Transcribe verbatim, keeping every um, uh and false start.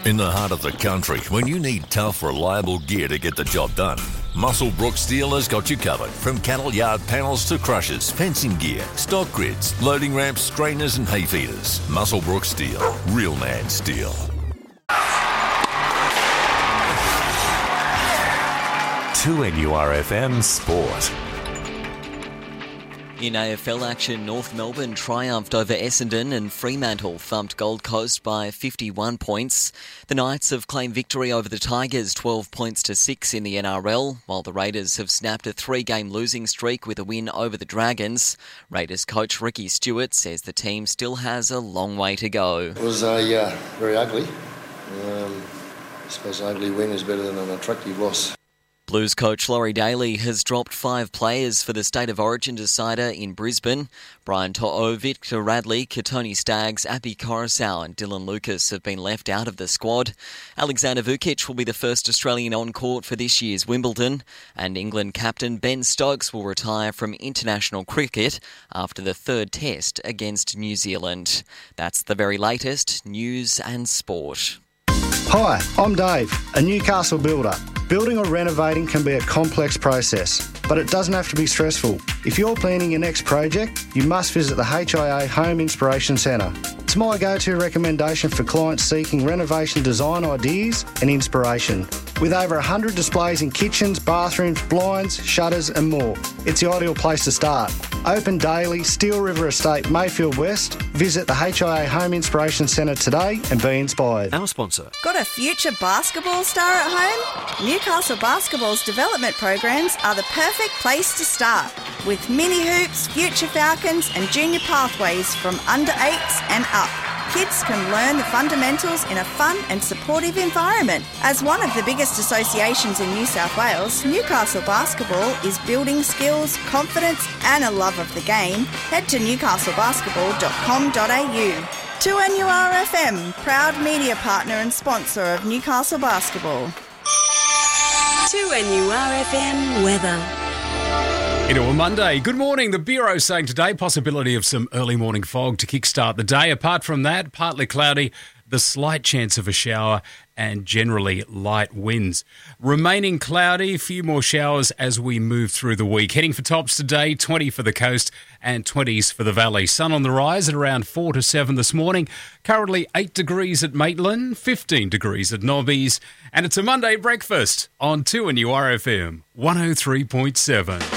In the heart of the country, when you need tough, reliable gear to get the job done, Muswellbrook Steel has got you covered. From cattle yard panels to crushers, fencing gear, stock grids, loading ramps, strainers and hay feeders. Muswellbrook Steel. Real man steel. two N U R F M Sport. In A F L action, North Melbourne triumphed over Essendon and Fremantle thumped Gold Coast by fifty-one points. The Knights have claimed victory over the Tigers twelve points to six in the N R L, while the Raiders have snapped a three-game losing streak with a win over the Dragons. Raiders coach Ricky Stewart says the team still has a long way to go. It was a, uh, very ugly. Um, I suppose an ugly win is better than an attractive loss. Blues coach Laurie Daly has dropped five players for the State of Origin decider in Brisbane. Brian To'o, Victor Radley, Katoni Staggs, Appy Coruscant and Dylan Lucas have been left out of the squad. Alexander Vukic will be the first Australian on court for this year's Wimbledon. And England captain Ben Stokes will retire from international cricket after the third test against New Zealand. That's the very latest news and sport. Hi, I'm Dave, a Newcastle builder. Building or renovating can be a complex process, but it doesn't have to be stressful. If you're planning your next project, you must visit the H I A Home Inspiration Centre. It's my go-to recommendation for clients seeking renovation design ideas and inspiration. With over one hundred displays in kitchens, bathrooms, blinds, shutters and more, it's the ideal place to start. Open daily, Steel River Estate, Mayfield West. Visit the H I A Home Inspiration Centre today and be inspired. Our sponsor. Got a future basketball star at home? Newcastle Basketball's development programs are the perfect place to start. With mini hoops, future Falcons and junior pathways from under eights and up. Kids can learn the fundamentals in a fun and supportive environment. As one of the biggest associations in New South Wales, Newcastle Basketball is building skills, confidence and a love of the game. Head to newcastle basketball dot com dot a u. two N U R F M, proud media partner and sponsor of Newcastle Basketball. two N U R F M weather. Into a Monday. Good morning. The Bureau saying today possibility of some early morning fog to kickstart the day. Apart from that, partly cloudy, the slight chance of a shower and generally light winds. Remaining cloudy, a few more showers as we move through the week. Heading for tops today, twenty for the coast and twenties for the valley. Sun on the rise at around four to seven this morning. Currently eight degrees at Maitland, fifteen degrees at Nobbies. And it's a Monday breakfast on two N U R F M one oh three point seven.